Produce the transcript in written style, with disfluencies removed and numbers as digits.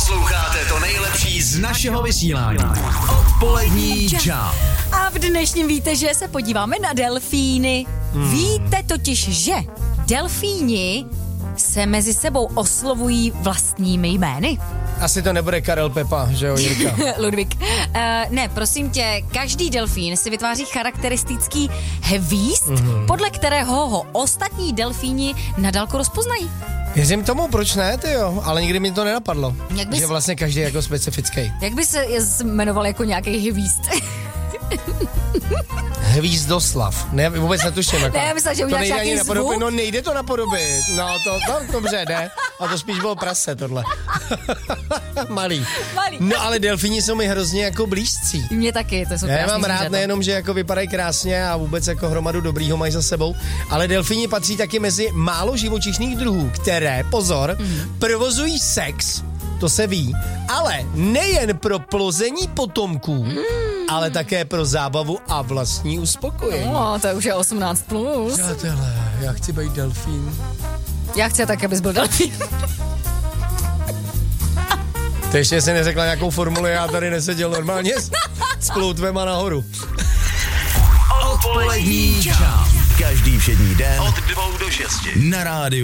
Posloucháte to nejlepší z našeho vysílání. Odpolední čau. A v dnešním víte, že se podíváme na delfíny. Víte totiž, že delfíni se mezi sebou oslovují vlastními jmény? Asi to nebude Karel Pepa, že jo, Jirka? Ludvík. Ne, prosím tě, každý delfín si vytváří charakteristický hvízd, podle kterého ho ostatní delfíni nadálko rozpoznají. Věřím tomu, proč ne, tyjo, ale nikdy mi to nenapadlo, že vlastně každý je jako specifický. Jak by se jmenoval jako nějaký hvízd? Hvízdoslav. Ne, vůbec netuším. Jako. Ne, myslím, že uděláš nějaký zvuk. No nejde to napodobit. No dobře, ne. A to spíš bylo prase, tohle. Malý. No ale delfíni jsou mi hrozně jako blízcí. Mně taky, to jsou krásný. Já mám rád zvířata. nejenom, že jako vypadají krásně a vůbec jako hromadu dobrýho mají za sebou, ale delfíni patří taky mezi málo živočišných druhů, které, pozor, provozují sex, to se ví, ale nejen pro plození potomků, ale také pro zábavu a vlastní uspokojení. No, to už je 18+. Přátelé, já chci být delfín. Já chci tak, abys byl delfín. To ještě si neřekla nějakou formuli, já tady neseděl normálně s ploutvema nahoru. Odpolední čau. Každý všední den od 2 do 6 na rádiu